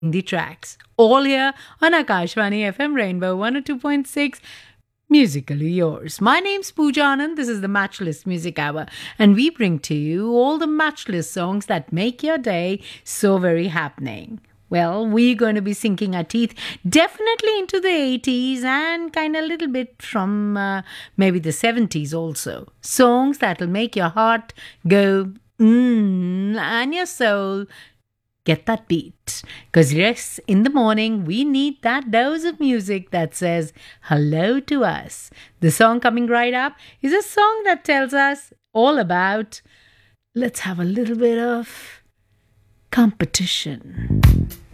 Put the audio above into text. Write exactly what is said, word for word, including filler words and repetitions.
the tracks. All here on Akashvani F M Rainbow one oh two point six. Musically yours. My name's Pooja Anand. This is the Matchless Music Hour, and we bring to you all the matchless songs that make your day so very happening. Well, we're going to be sinking our teeth definitely into the eighties and kind of a little bit from uh, maybe the seventies also. Songs that'll make your heart go mmm and your soul get that beat. Because yes, in the morning, we need that dose of music that says hello to us. The song coming right up is a song that tells us all about, let's have a little bit of competition.